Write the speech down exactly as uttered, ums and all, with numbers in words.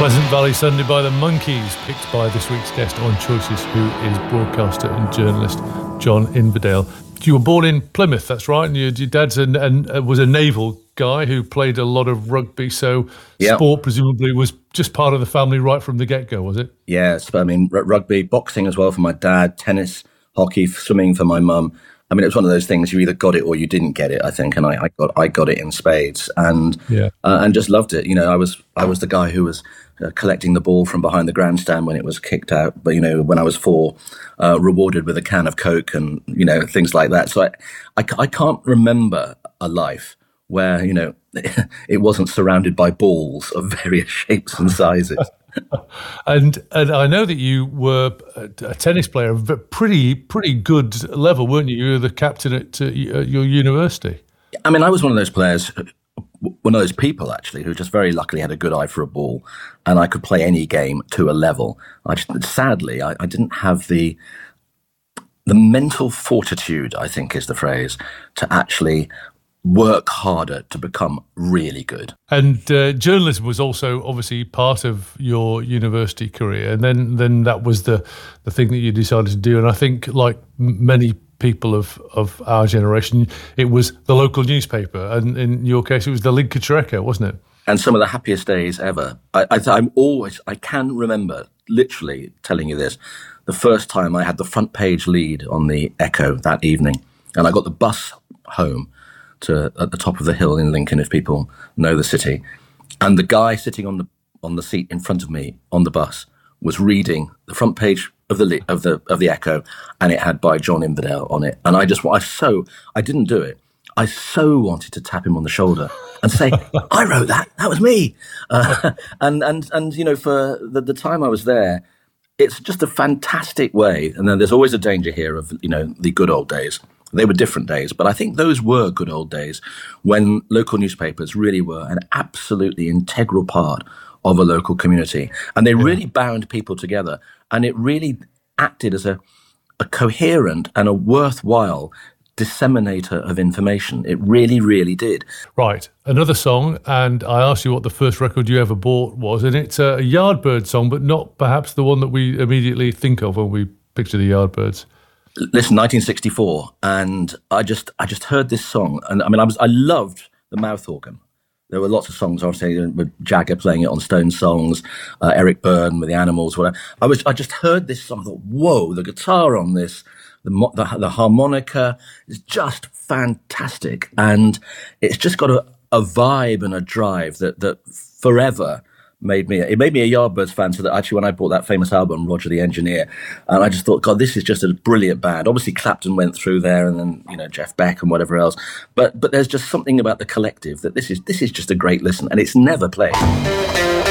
Pleasant Valley Sunday by the Monkees, picked by this week's guest on Choices, who is broadcaster and journalist John Inverdale. You were born in Plymouth, that's right, and your, your dad's an, an, was a naval guy who played a lot of rugby, so yep. Sport presumably was just part of the family right from the get-go, was it? Yes, I mean, r- rugby, boxing as well for my dad, tennis, hockey, swimming for my mum. I mean, it was one of those things, you either got it or you didn't get it, I think, and I, I got I got it in spades, and yeah. uh, and just loved it. You know, I was I was the guy who was uh, collecting the ball from behind the grandstand when it was kicked out, but, you know, when I was four, uh, rewarded with a can of Coke and, you know, things like that. So I, I, I can't remember a life where, you know, it wasn't surrounded by balls of various shapes and sizes. and and I know that you were a, a tennis player of a pretty pretty good level, weren't you? You were the captain at uh, your university. I mean, I was one of those players, one of those people actually, who just very luckily had a good eye for a ball, and I could play any game to a level. I just, sadly, I, I didn't have the the mental fortitude, I think is the phrase, to actually work harder to become really good. And uh, journalism was also obviously part of your university career, and then then that was the the thing that you decided to do. And I think, like many people of of our generation, it was the local newspaper, and in your case it was the Lincolnshire Echo, wasn't it? And some of the happiest days ever. I, I, I'm always I can remember literally telling you this, the first time I had the front page lead on the Echo that evening, and I got the bus home to at the top of the hill in Lincoln, if people know the city, and the guy sitting on the on the seat in front of me on the bus was reading the front page of the of the of the Echo, and it had by John Inverdale on it. And I just I so I didn't do it. I so wanted to tap him on the shoulder and say, "I wrote that. That was me." Uh, and and and you know, for the, the time I was there, it's just a fantastic way. And then there's always a danger here of, you know, the good old days. They were different days, but I think those were good old days when local newspapers really were an absolutely integral part of a local community. And they really bound people together, and it really acted as a, a coherent and a worthwhile disseminator of information. It really, really did. Right. Another song, and I asked you what the first record you ever bought was, and it's a Yardbirds song, but not perhaps the one that we immediately think of when we picture the Yardbirds. Listen, nineteen sixty-four, and I just I just heard this song, and I mean I was I loved the mouth organ. There were lots of songs, obviously, with Jagger playing it on Stone Songs, uh, Eric Byrne with the Animals, whatever. I was I just heard this song, I thought, whoa, the guitar on this, the, the the harmonica is just fantastic, and it's just got a, a vibe and a drive that that forever made me, it made me a Yardbirds fan, so that actually when I bought that famous album, Roger the Engineer, and I just thought, God, this is just a brilliant band. Obviously Clapton went through there, and then, you know, Jeff Beck and whatever else, but but there's just something about the collective that this is this is just a great listen, and it's never played.